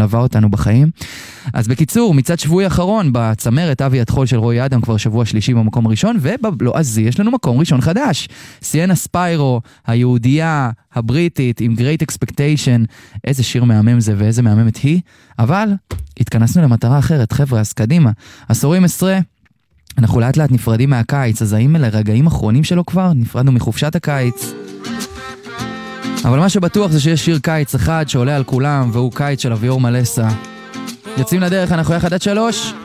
שמלווה אותנו בחיים. אז בקיצור, מצד שבועי אחרון, בצמרת אבי התחול של רועי אדם כבר שבוע שלישי במקום הראשון, ובלועזי יש לנו מקום ראשון חדש. סיאנה ספיירו, היהודייה הבריטית עם Great Expectation, איזה שיר מהמם זה ואיזה מהממת היא, אבל התכנסנו למטרה אחרת, חבר'ה, אז קדימה. עשורים 10, אנחנו לאט לאט נפרדים מהקיץ, אז האם אלה רגעים אחרונים שלו כבר? נפרדנו מחופשת הקיץ. אבל מה שבטוח זה שיש שיר קיץ אחד שעולה על כולם, והוא קיץ של אביור מלסה. יוצאים לדרך, אנחנו יחד עד 3.